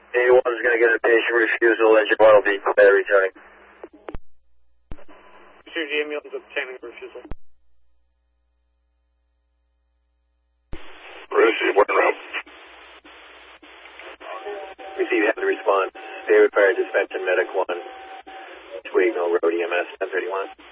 A1 is going to get a patient refusal. Engine 1 will be returning. Receive the ambulance obtaining refusal. Receive 1 route. Receive have the response. Stay required, dispatch and medic 1. Twig, no road EMS 1031.